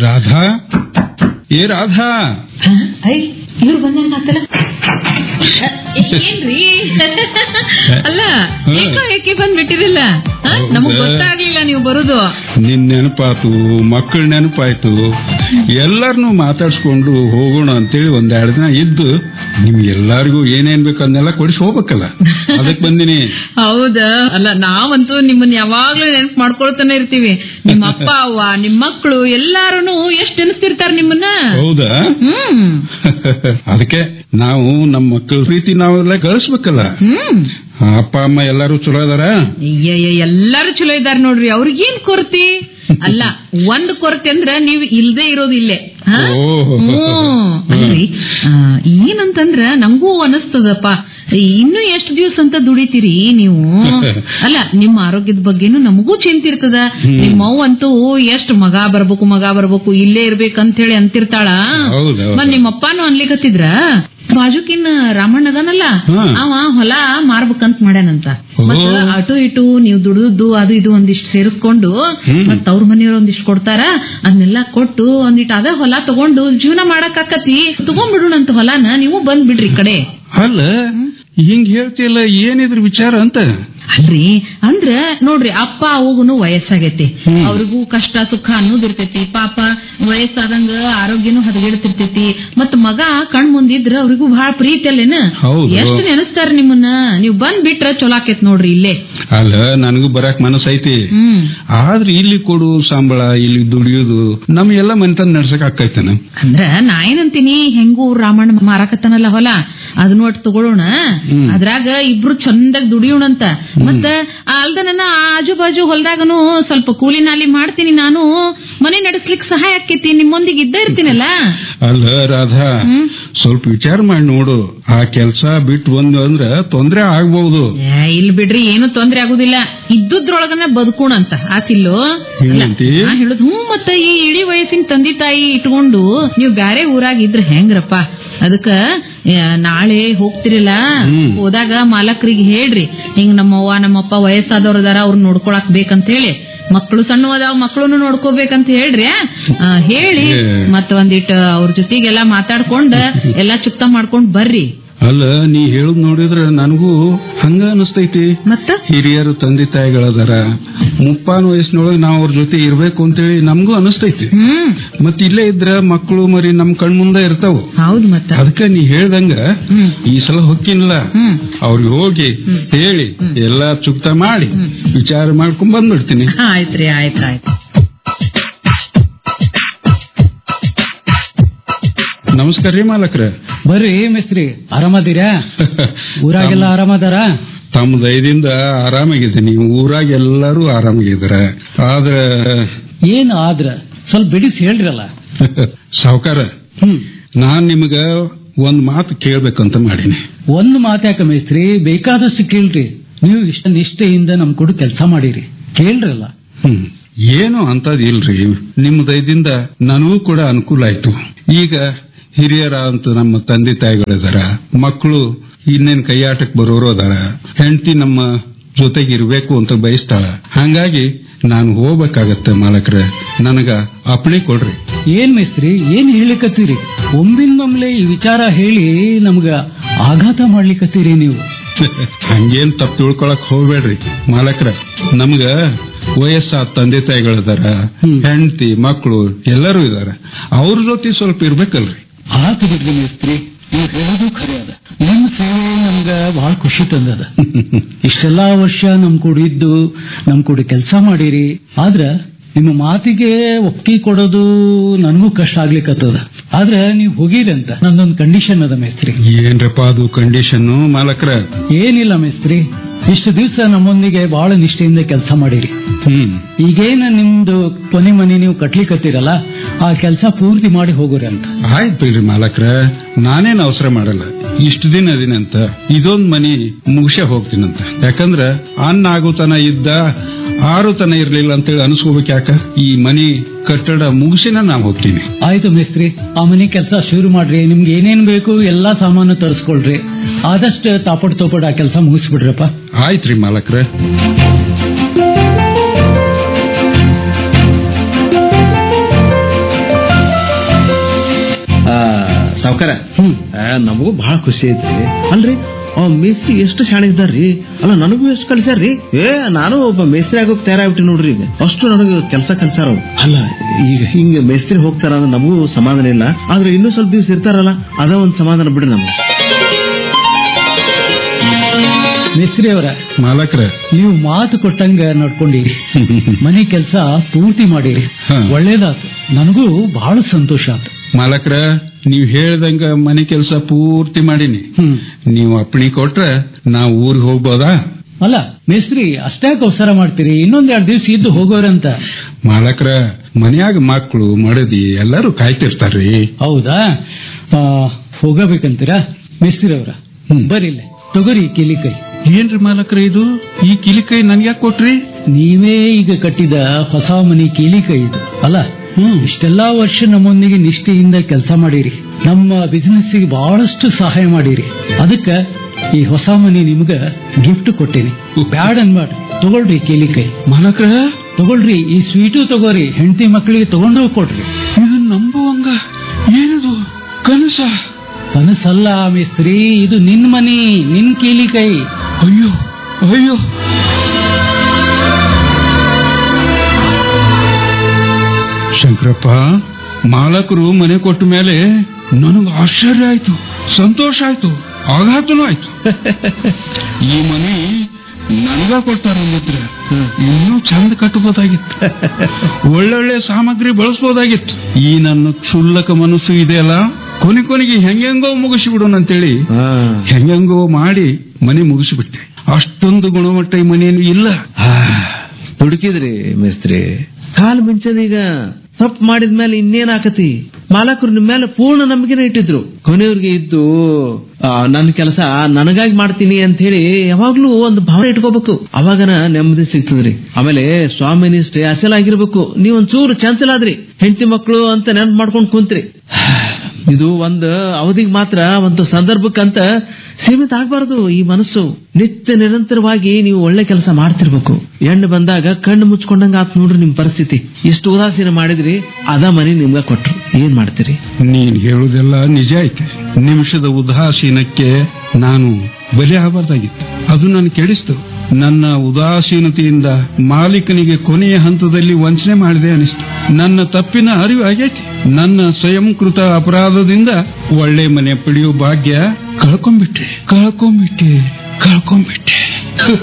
ರಾಧಾ, ಏ ರಾಧಾ, ಇವ್ರು ಬಂದಂಗಾತಲ್ಲ. ಏನ್ರಿ ಅಲ್ಲ ಏಕೆ ಬಂದ್ಬಿಟ್ಟಿರಲ್ಲ? ನಮಗ್ ಗೊತ್ತಾಗ್ಲಿಲ್ಲ ನೀವು ಬರುದು. ನಿನ್ ನೆನಪಾತು, ಮಕ್ಕಳ ನೆನಪಾಯ್ತು, ಎಲ್ಲಾರನು ಮಾತಾಡ್ಸ್ಕೊಂಡು ಹೋಗೋಣ ಅಂತೇಳಿ ಒಂದೆರಡು ದಿನ ಇದ್ದು ನಿಮ್ಗೆಲ್ಲಾರ್ಗು ಏನೇನ್ ಬೇಕು ಅದನ್ನೆಲ್ಲ ಕೊಡಿಸಿ ಹೋಗ್ಬೇಕಲ್ಲ, ಅದಕ್ ಬಂದಿನಿ. ಹೌದಾ? ಅಲ್ಲ ನಾವಂತೂ ನಿಮ್ಮನ್ನ ಯಾವಾಗ್ಲೂ ನೆನಪು ಮಾಡ್ಕೊಳ್ತಾನೆ ಇರ್ತೀವಿ. ನಿಮ್ಮ ಅಪ್ಪ ಅವ್ವ, ನಿಮ್ ಮಕ್ಕಳು ಎಲ್ಲಾರು ಎಷ್ಟ್ ನೆನಸ್ತಿರ್ತಾರ ನಿಮ್ಮನ್ನ. ಹೌದಾ? ಅದಕ್ಕೆ ನಾವು ನಮ್ಮ ಮಕ್ಕಳ ಪ್ರೀತಿ ನಾವೆಲ್ಲ ಗಳಿಸ್ಬೇಕಲ್ಲ. ಅಪ್ಪ ಅಮ್ಮ ಎಲ್ಲಾರು ಚಲೋ ಇದಾರ? ಎಲ್ಲಾರು ಚಲೋ ಇದಾರ ನೋಡ್ರಿ. ಅವ್ರಿಗೇನ್ ಕೊರತೆ? ಅಲ್ಲ, ಒಂದ್ ಕೊರತೆ ಅಂದ್ರ ನೀವ್ ಇಲ್ದೇ ಇರೋದು ಇಲ್ಲೇ. ಅಲ್ರಿ, ಏನಂತಂದ್ರ ನಂಗೂ ಅನಸ್ತದಪ್ಪ, ಇನ್ನು ಎಷ್ಟು ದಿವಸ ಅಂತ ದುಡಿತೀರಿ ನೀವು? ಅಲ್ಲ, ನಿಮ್ಮ ಆರೋಗ್ಯದ ಬಗ್ಗೆನು ನಮಗೂ ಚಿಂತೆ ಇರ್ತದ. ನಿಮ್ಮವ್ ಅಂತೂ ಎಷ್ಟ್ ಮಗ ಬರ್ಬೇಕು ಇಲ್ಲೇ ಇರ್ಬೇಕಂತ ಹೇಳಿ ಅಂತಿರ್ತಾಳ. ಮತ್ ನಿಮ್ಮಪ್ಪನು ಅನ್ಲಿಕತ್ತಿದ್ರ ಬಾಜುಕಿನ್ ರಾಮಣ್ಣ ಅದನಲ್ಲ, ಅವ ಹೊಲ ಮಾರ್ಬೇಕಂತ ಮಾಡ್ಯಾನಂತ. ಮತ್ತ ಅಟು ಇಟು ನೀವ್ ದುಡಿದು ಅದು ಇದು ಒಂದಿಷ್ಟು ಸೇರಿಸ್ಕೊಂಡು ಮತ್ ಅವ್ರ ಮನೆಯವ್ರ ಒಂದಿಷ್ಟು ಕೊಡ್ತಾರ, ಅದನ್ನೆಲ್ಲ ಕೊಟ್ಟು ಒಂದಿಟ್ಟು ಅದ ಹೊಲ ತಗೊಂಡು ಜೀವನ ಮಾಡಕ್ ಆಕತಿ. ತಗೊಂಡ್ಬಿಡೋಣಂತ ಹೊಲಾನ, ನೀವು ಬಂದ್ ಬಿಡ್ರಿ ಈ ಕಡೆ. ಅಲ್ಲ, ಹಿಂಗ್ ಹೇಳ್ತಿಲ್ಲ, ಏನಿದ್ರ ವಿಚಾರ ಅಂತ? ಅಲ್ರಿ, ಅಂದ್ರ ನೋಡ್ರಿ, ಅಪ್ಪ ಅವಗುನು ವಯಸ್ಸಾಗೈತಿ, ಅವ್ರಿಗೂ ಕಷ್ಟ ಸುಖ ಅನ್ನೋದಿರ್ತೈತಿ. ಪಾಪ ವಯಸ್ಸಾದಂಗ ಆರೋಗ್ಯನೂ ಹದಗೆಡ್ತಿರ್ತೈತಿ. ಮತ್ ಮಗ ಕಣ್ ಮುಂದಿದ್ರ ಅವ್ರಿಗೂ ಬಹಳ ಪ್ರೀತಿ ಅಲ್ಲೇನ, ಎಷ್ಟು ನೆನಸ್ತಾರ ನಿಮ್ಮನ್ನ. ನೀವ್ ಬಂದ್ ಬಿಟ್ರ ಚಲೋ ಆಕೇತ್ ನೋಡ್ರಿ ಇಲ್ಲೇ. ಅಲ್ಲ, ನನಗೂ ಬರಾಕ್ ಮನಸ್ಸೈತಿ, ಆದ್ರೆ ಇಲ್ಲಿ ಕೊಡು ಸಂಬಳ, ಇಲ್ಲಿ ದುಡಿಯೋದು ನಮ್ಗೆಲ್ಲ ಮನೆತನ ನಡ್ಸಕ್ ಆಕೈತೇನ? ಅಂದ್ರ ನಾ ಏನಂತೀನಿ, ಹೆಂಗೂ ರಾಮಣ್ಣ ಮಾರಾಕತ್ತಾನಲ್ಲ ಹೊಲ, ಅದನ್ನ ಒಟ್ಟು ತಗೊಳ್ಳೋಣ, ಅದ್ರಾಗ ಇಬ್ರು ಚಂದಾಗ ದುಡಿಯೋಣಂತ. ಮತ್ತ ಅಲ್ದ ನನ್ನ ಆಜು ಬಾಜು ಹೊಲದಾಗನು ಸ್ವಲ್ಪ ಕೂಲಿ ನಾಲಿ ಮಾಡ್ತೀನಿ, ನಾನು ಮನೆ ನಡೆಸ್ಲಿಕ್ಕೆ ಸಹಾಯ ಆಕೇತಿ, ನಿಮ್ಮೊಂದಿಗೆ ಇದ್ದ ಇರ್ತೀನಲ್ಲ. ಅಲ್ಲ ರಾಧಾ, ಸ್ವಲ್ಪ ವಿಚಾರ ಮಾಡಿ ನೋಡು, ಆ ಕೆಲ್ಸ ಬಿಟ್ಟು ಬಂದು ಅಂದ್ರ ತೊಂದ್ರೆ ಆಗ್ಬಹುದು. ಇಲ್ ಬಿಡ್ರಿ, ಏನು ತೊಂದ್ರೆ ಆಗುದಿಲ್ಲ, ಇದ್ದುದ್ರೊಳಗನ ಬದುಕೋಣಂತ ಆತಿಲ್ಲೋ ಹೇಳುದು. ಮತ್ತ ಈ ಇಡೀ ವಯಸ್ಸಿನ ತಂದೆ ತಾಯಿ ಇಟ್ಕೊಂಡು ನೀವು ಬ್ಯಾರೆ ಊರಾಗ ಇದ್ರ ಹೆಂಗ್ರಪ್ಪ? ಅದಕ್ಕ ನಾಳೆ ಹೋಗ್ತಿರಲ್ಲ, ಹೋದಾಗ ಮಾಲಕರಿಗೆ ಹೇಳ್ರಿ, ಹಿಂಗ್ ನಮ್ಮವ್ವ ನಮ್ಮಪ್ಪ ವಯಸ್ಸಾದವ್ರದಾರ, ಅವ್ರ ನೋಡ್ಕೊಳಕ್ ಬೇಕಂತ ಹೇಳಿ, ಮಕ್ಕಳು ಸಣ್ಣವದಾವ್ ಮಕ್ಕಳನ್ನು ನೋಡ್ಕೋಬೇಕಂತ ಹೇಳ್ರಿ. ಹೇಳಿ ಮತ್ತ ಒಂದಿಟ್ಟು ಅವ್ರ ಜೊತೆಗೆಲ್ಲಾ ಮಾತಾಡ್ಕೊಂಡ್ ಎಲ್ಲಾ ಚುಕ್ತ ಮಾಡ್ಕೊಂಡ್ ಬರ್ರಿ. ಅಲ್ಲ, ನೀ ಹೇಳುದ್ ನೋಡಿದ್ರ ನನಗೂ ಹಂಗ ಅನಿಸ್ತೈತಿ. ಮತ್ತ ಹಿರಿಯರು ತಂದೆ ತಾಯಿಗಳದಾರ, ಮುಪ್ಪಾನ ವಯಸ್ಸಿನೊಳಗೆ ನಾವ್ ಅವ್ರ ಜೊತೆ ಇರ್ಬೇಕು ಅಂತೇಳಿ ನಮಗೂ ಅನಿಸ್ತೈತಿ. ಮತ್ ಇಲ್ಲೇ ಇದ್ರ ಮಕ್ಕಳು ಮರಿ ನಮ್ ಕಣ್ ಮುಂದೆ ಇರ್ತಾವ. ಹೌದು, ಮತ್ತ ಅದಕ್ಕ ನೀ ಹೇಳ್ದಂಗ ಈ ಸಲ ಹೊಕ್ಕಿನಲ್ಲ, ಅವ್ರಿಗೆ ಹೋಗಿ ಹೇಳಿ ಎಲ್ಲಾ ಚುಕ್ತ ಮಾಡಿ ವಿಚಾರ ಮಾಡ್ಕೊಂಡ್ ಬಂದ್ಬಿಡ್ತೀನಿ. ಆಯ್ತ್ರಿ, ಆಯ್ತಾಯ್ತು. ನಮಸ್ಕಾರ ರೀ ಮಾಲಕ್ರ. ಬರ್ರಿ ಮೇಸ್ತ್ರಿ, ಆರಾಮದಿರಾ? ಊರಾಗೆಲ್ಲ ಆರಾಮದಾರ? ತಮ್ಮ ದಯದಿಂದ ಆರಾಮಾಗಿದ್ದೀನಿ, ಊರಾಗ ಎಲ್ಲರೂ ಆರಾಮಾಗಿದಾರ. ಆದ್ರ ಏನ್ ಆದ್ರ ಸ್ವಲ್ಪ ಬಿಡಿಸಿ ಹೇಳ್ರಲ್ಲ. ಸಾವುಕಾರ, ನಾನ್ ನಿಮ್ಗ ಒಂದ್ ಮಾತು ಕೇಳ್ಬೇಕಂತ ಮಾಡೀನಿ. ಒಂದ್ ಮಾತ್ಯಾಕ ಮೇಸ್ತ್ರಿ, ಬೇಕಾದಷ್ಟು ಕೇಳ್ರಿ. ನೀವು ಇಷ್ಟ ನಿಷ್ಠೆಯಿಂದ ನಮ್ ಕೂಡ ಕೆಲಸ ಮಾಡಿರಿ, ಕೇಳ್ರಲ್ಲ. ಏನು ಅಂತದ್ ಇಲ್ರಿ, ನಿಮ್ಮ ದಯದಿಂದ ನನಗೂ ಕೂಡ ಅನುಕೂಲ ಆಯ್ತು. ಈಗ ಹಿರಿಯರ ಅಂತ ನಮ್ಮ ತಂದೆ ತಾಯಿಗಳಿದಾರ, ಮಕ್ಕಳು ಇನ್ನೇನ್ ಕೈಯಾಟಕ್ ಬರೋರು ಅದಾರ, ಹೆಂಡತಿ ನಮ್ಮ ಜೊತೆಗಿರ್ಬೇಕು ಅಂತ ಬಯಸ್ತಾಳ. ಹಂಗಾಗಿ ನಾನು ಹೋಗ್ಬೇಕಾಗತ್ತೆ ಮಾಲಕ್ರ, ನನಗ ಅಪ್ಪಣೆ ಕೊಡ್ರಿ. ಏನ್ ಮೇಸ್ತ್ರಿ, ಏನ್ ಹೇಳಿಕತ್ತೀರಿ? ಒಮ್ಮಿಂದೊಮ್ಲೆ ಈ ವಿಚಾರ ಹೇಳಿ ನಮ್ಗ ಆಘಾತ ಮಾಡ್ಲಿಕತ್ತೀರಿ ನೀವು. ಹಂಗೇನ್ ತಪ್ಪು ತಿಳ್ಕೊಳಕ್ ಹೋಗ್ಬೇಡ್ರಿ ಮಾಲಕ್ರ, ನಮ್ಗ ವಯಸ್ಸಾದ ತಂದೆ ತಾಯಿಗಳಿದಾರ, ಹೆಂಡತಿ ಮಕ್ಕಳು ಎಲ್ಲರೂ ಇದಾರ, ಅವ್ರ ಜೊತೆ ಸ್ವಲ್ಪ ಇರ್ಬೇಕಲ್ರಿ. ಆತ ಬಿಡ್ರಿ ಮೇಸ್ತ್ರಿ, ನೀವು ಹೇಳೋದು ಖರೆ ಅದ. ನಿಮ್ಮ ಸೇವೆ ನಮ್ಗ ಬಹಳ ಖುಷಿ ತಂದದ. ಇಷ್ಟೆಲ್ಲಾ ವರ್ಷ ನಮ್ ಕೂಡ ಇದ್ದು ನಮ್ ಕೂಡ ಕೆಲಸ ಮಾಡಿರಿ, ಆದ್ರ ನಿಮ್ಮ ಮಾತಿಗೆ ಒಪ್ಪಿಗೆ ಕೊಡೋದು ನನಗೂ ಕಷ್ಟ ಆಗ್ಲಿಕ್ಕತ್ತದ. ಆದ್ರೆ ನೀವು ಹೋಗಿರಂತ ನಂದೊಂದು ಕಂಡೀಷನ್ ಅದ ಮೇಸ್ತ್ರಿ. ಏನ್ರಪ್ಪ ಅದು ಕಂಡೀಷನ್ ಮಾಲಕ್ರ? ಏನಿಲ್ಲ ಮೇಸ್ತ್ರಿ, ಇಷ್ಟು ದಿವಸ ನಮ್ಮೊಂದಿಗೆ ಬಹಳ ನಿಷ್ಠೆಯಿಂದ ಕೆಲಸ ಮಾಡಿರಿ. ಈಗೇನ ನಿಮ್ದು ಕೊನೆ ಮನೆ ನೀವು ಕಟ್ಲಿಕತ್ತೀರಲ್ಲ, ಆ ಕೆಲಸ ಪೂರ್ತಿ ಮಾಡಿ ಹೋಗೋರಿ ಅಂತ. ಆಯ್ತು ಬಿಡ್ರಿ ಮಾಲಕ್ರ, ನಾನೇನ್ ಅವಸರ ಮಾಡಲ್ಲ. ಇಷ್ಟು ದಿನ ಅದಿನಂತ ಇದೊಂದ್ ಮನಿ ಮುಗಿಸೇ ಹೋಗ್ತೀನಂತ. ಯಾಕಂದ್ರ ಅನ್ನ ಆಗೋತನ ಇದ್ದ ಆರುತನ ಇರ್ಲಿಲ್ಲ ಅಂತೇಳಿ ಅನ್ಸ್ಕೋಬೇಕು. ಯಾಕ ಈ ಮನಿ ಕಟ್ಟಡ ಮುಗಿಸಿನ ನಾ ಹೋಗ್ತೀನಿ. ಆಯ್ತು ಮೇಸ್ತ್ರಿ, ಆ ಮನಿ ಕೆಲಸ ಶುರು ಮಾಡ್ರಿ. ನಿಮ್ಗೆ ಏನೇನ್ ಬೇಕು ಎಲ್ಲಾ ಸಾಮಾನು ತರಿಸ್ಕೊಳ್ರಿ. ಆದಷ್ಟು ತಾಪಡ್ ತೋಪಡ್ ಆ ಕೆಲಸ ಮುಗಿಸ್ಬಿಡ್ರಪ್ಪ. ಆಯ್ತ್ರಿ ಮಾಲಕ್ರ. ಸಾವ್ಕಾರ ನಮಗೂ ಬಹಳ ಖುಷಿ ಐತ್ರಿ. ಅಲ್ರಿ ಮೇಸ್ತ್ರಿ ಎಷ್ಟು ಶಾಣೆ ಇದ್ದಾರ್ರಿ. ಅಲ್ಲ ನನಗೂ ಎಷ್ಟು ಕಲ್ಸ್ಯಾರ್ರಿ. ನಾನು ಒಬ್ಬ ಮೇಸ್ತ್ರಿ ಆಗೋಕ್ ತಯಾರಾಗ್ಬಿಟ್ಟಿ ನೋಡ್ರಿ. ಈಗ ಅಷ್ಟು ನನಗೆ ಕೆಲಸ ಕಲ್ಸಾರ. ಅಲ್ಲ ಈಗ ಹಿಂಗ ಮೇಸ್ತ್ರಿ ಹೋಗ್ತಾರ ಅಂದ್ರೆ ನಮಗೂ ಸಮಾಧಾನ ಇಲ್ಲ. ಆದ್ರೆ ಇನ್ನೂ ಸ್ವಲ್ಪ ದಿವಸ ಇರ್ತಾರಲ್ಲ ಅದ ಒಂದ್ ಸಮಾಧಾನ ಬಿಡ್ರಿ ನಮ್ಗೆ. ಮೇಸ್ತ್ರಿ ಅವರ ಮಾಲಕ್ರ ನೀವು ಮಾತು ಕೊಟ್ಟಂಗ ನಡ್ಕೊಂಡಿರಿ. ಮನೆ ಕೆಲಸ ಪೂರ್ತಿ ಮಾಡಿರಿ. ಒಳ್ಳೇದಾತು. ನನಗೂ ಬಹಳ ಸಂತೋಷ ಆತು. ಮಾಲಕ್ರ ನೀವ್ ಹೇಳ್ದಂಗ ಮನೆ ಕೆಲಸ ಪೂರ್ತಿ ಮಾಡೀನಿ. ನೀವು ಅಪ್ಪಣಿ ಕೊಟ್ರ ನಾವ್ ಊರಿಗೆ ಹೋಗ್ಬೋದಾ? ಅಲ್ಲ ಮೇಸ್ತ್ರಿ ಅಷ್ಟಾಕ್ ಅವಸರ ಮಾಡ್ತೀರಿ? ಇನ್ನೊಂದ್ 2 ದಿವಸ ಇದ್ದು ಹೋಗೋರಂತ. ಮಾಲಕ್ರ ಮನ್ಯಾಗ ಮಕ್ಕಳು ಮಡದಿ ಎಲ್ಲರೂ ಕಾಯ್ತಿರ್ತಾರ್ರಿ. ಹೌದಾ? ಹೋಗಬೇಕಂತೀರಾ ಮೇಸ್ತ್ರಿ ಅವರ? ಬರಿಲ್ಲ ತಗೋರಿ ಕಿಲಿಕೈ. ಏನ್ರಿ ಮಾಲಕ್ರ ಇದು? ಈ ಕಿಲಿಕೈ ನನ್ಗ್ಯಾಕ್ ಕೊಟ್ರಿ? ನೀವೇ ಈಗ ಕಟ್ಟಿದ ಹೊಸ ಮನಿ ಕಿಲಿಕೈ ಇದು. ಅಲ್ಲ ಇಷ್ಟೆಲ್ಲಾ ವರ್ಷ ನಮ್ಮೊಂದಿಗೆ ನಿಷ್ಠೆಯಿಂದ ಕೆಲಸ ಮಾಡಿರಿ. ನಮ್ಮ ಬಿಸಿನೆಸ್ ಗೆ ಬಹಳಷ್ಟು ಸಹಾಯ ಮಾಡಿರಿ. ಅದಕ್ಕ ಈ ಹೊಸ ಮನಿ ನಿಮ್ಗ ಗಿಫ್ಟ್ ಕೊಟ್ಟೇನಿ. ಬ್ಯಾಡ್ ಅನ್ಬೇಡ, ತಗೊಳ್ರಿ ಕಿಲಿಕೈ. ಮಾಲಕ್ರ ತಗೊಳ್ರಿ, ಈ ಸ್ವೀಟು ತಗೋರಿ. ಹೆಂಡತಿ ಮಕ್ಕಳಿಗೆ ತಗೊಂಡು ಕೊಡ್ರಿ. ಇದು ನಂಬುವಂಗ ಏನಿದು? ಕನಸ? ಕನಸಲ್ಲ ಮೇಸ್ತ್ರಿ, ಇದು ನಿನ್ ಮನಿ, ನಿನ್ ಕಿಲಿಕೈ. ಅಯ್ಯೋ ಅಯ್ಯೋ, ಶಂಕರಪ್ಪ, ಮಾಲಕರು ಮನೆ ಕೊಟ್ಟ ಮೇಲೆ ನನಗೆ ಆಶ್ಚರ್ಯ ಆಯ್ತು, ಸಂತೋಷ ಆಯ್ತು, ಆಘಾತನೂ ಆಯ್ತು. ಈ ಮನೆ ನನಗ ಕೊಟ್ಟಾರಂದ್ರೆ ಇನ್ನೂ ಚಂದ ಕಟ್ಟಬಹುದಾಗಿತ್ತು, ಒಳ್ಳೊಳ್ಳೆ ಸಾಮಗ್ರಿ ಬಳಸಬಹುದಾಗಿತ್ತು. ಈ ನನ್ನ ಕ್ಷುಲ್ಲಕ ಮನಸ್ಸು ಇದೆಯಲ್ಲ, ಕೊನೆಗೆ ಹೆಂಗೆಂಗೋ ಮುಗಿಸಿಬಿಡೋಣ ಅಂತೇಳಿ ಹೆಂಗೆಂಗೋ ಮಾಡಿ ಮನೆ ಮುಗಿಸಿಬಿಟ್ಟೆ. ಅಷ್ಟೊಂದು ಗುಣಮಟ್ಟ ಈ ಮನೆಯನ್ನು ಇಲ್ಲ. ದುಡುಕಿದ್ರಿ ಮೇಸ್ತ್ರಿ. ಕಾಲ್ ಮಿಂಚದೀಗ ತಪ್ಪು ಮಾಡಿದ್ಮೇಲೆ ಇನ್ನೇನ್ ಆಕತಿ? ಮಾಲಕರು ನಿಮ್ ಮೇಲೆ ಪೂರ್ಣ ನಂಬಿಕೆನ ಇಟ್ಟಿದ್ರು. ಕೊನೆಯವ್ರಿಗೆ ಇದ್ದು ನನ್ನ ಕೆಲಸ ನನಗಾಗಿ ಮಾಡ್ತೀನಿ ಅಂತ ಹೇಳಿ ಯಾವಾಗ್ಲೂ ಒಂದು ಭಾವನೆ ಇಟ್ಕೋಬೇಕು. ಅವಾಗನ ನೆಮ್ಮದಿ ಸಿಗ್ತದ್ರಿ. ಆಮೇಲೆ ಸ್ವಾಮಿ ನಿಷ್ಠೆ ಅಚಲಾಗಿರ್ಬೇಕು. ನೀವೊಂಚೂರು ಚಂಚಲಾದ್ರಿ, ಹೆಂಡತಿ ಮಕ್ಕಳು ಅಂತ ನೆನಪು ಮಾಡ್ಕೊಂಡ್ ಕುಂತ್ರಿ. ಇದು ಒಂದು ಅವಧಿಗೆ ಮಾತ್ರ, ಒಂದು ಸಂದರ್ಭಕ್ಕಂತ ಸೀಮಿತ ಆಗ್ಬಾರ್ದು. ಈ ಮನಸ್ಸು ನಿತ್ಯ ನಿರಂತರವಾಗಿ ನೀವು ಒಳ್ಳೆ ಕೆಲಸ ಮಾಡ್ತಿರ್ಬೇಕು. ಹೆಣ್ಣು ಬಂದಾಗ ಕಣ್ಣು ಮುಚ್ಕೊಂಡಂಗ ಆತ್ ನೋಡ್ರಿ ನಿಮ್ ಪರಿಸ್ಥಿತಿ. ಇಷ್ಟು ಉದಾಸೀನ ಮಾಡಿದ್ರಿ, ಅದ ಮನೆ ನಿಮ್ಗ ಕೊಟ್ರು. ಏನ್ ಮಾಡ್ತೀರಿ? ನೀನ್ ಹೇಳುದೆಲ್ಲ ನಿಜ ಐತೆ. ನಿಮಿಷದ ಉದಾಸೀನಕ್ಕೆ ನಾನು ಬಲಿ ಆಗಬಾರ್ದಾಗಿತ್ತು. ಅದು ನಾನು ಕೆಡಿಸ್ತು. ನನ್ನ ಉದಾಸೀನತೆಯಿಂದ ಮಾಲೀಕನಿಗೆ ಕೊನೆಯ ಹಂತದಲ್ಲಿ ವಂಚನೆ ಮಾಡಿದೆ ಅನಿಸ್ತು. ನನ್ನ ತಪ್ಪಿನ ಅರಿವು ಆಗೈತಿ. ನನ್ನ ಸ್ವಯಂಕೃತ ಅಪರಾಧದಿಂದ ಒಳ್ಳೆ ಮನೆ ಪಡೆಯುವ ಭಾಗ್ಯ ಕಳ್ಕೊಂಡ್ಬಿಟ್ಟೆ.